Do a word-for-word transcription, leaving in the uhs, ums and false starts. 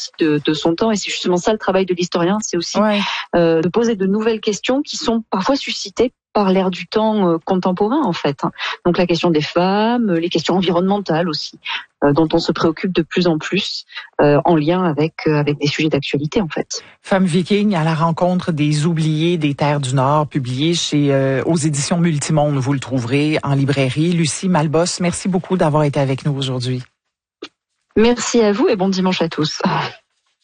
aussi de, de son temps. Et c'est justement ça le travail de l'historien, c'est aussi ouais. euh, de poser de nouvelles questions qui sont parfois suscitées par l'ère du temps euh, contemporain, en fait. Donc la question des femmes, les questions environnementales aussi, euh, dont on se préoccupe de plus en plus euh, en lien avec euh, avec des sujets d'actualité, en fait. Femme viking à la rencontre des oubliés des terres du Nord, publié chez euh, aux éditions Multimonde. Vous le trouverez en librairie. Lucie Malbos, merci beaucoup d'avoir été avec nous aujourd'hui. Merci à vous et bon dimanche à tous.